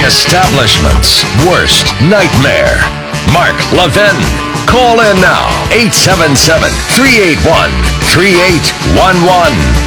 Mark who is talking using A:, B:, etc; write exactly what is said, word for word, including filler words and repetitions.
A: establishment's worst nightmare. Mark Levin. Call in now. eight seven seven, three eight one, three eight one one.